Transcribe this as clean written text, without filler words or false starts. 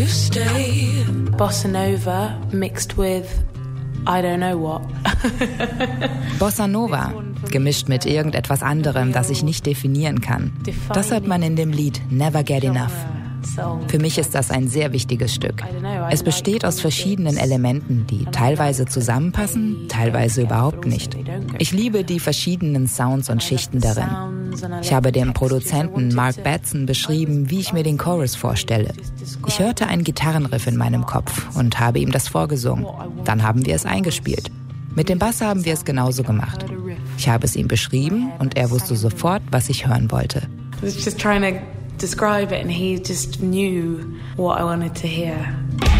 you stay. Bossa Nova mixed with I don't know what. Bossa Nova, gemischt mit irgendetwas anderem, das ich nicht definieren kann. Das hört man in dem Lied Never Get Enough. Für mich ist das ein sehr wichtiges Stück. Es besteht aus verschiedenen Elementen, die teilweise zusammenpassen, teilweise überhaupt nicht. Ich liebe die verschiedenen Sounds und Schichten darin. Ich habe dem Produzenten Mark Batson beschrieben, wie ich mir den Chorus vorstelle. Ich hörte einen Gitarrenriff in meinem Kopf und habe ihm das vorgesungen. Dann haben wir es eingespielt. Mit dem Bass haben wir es genauso gemacht. Ich habe es ihm beschrieben und er wusste sofort, was ich hören wollte. Describe it and he just knew what I wanted to hear.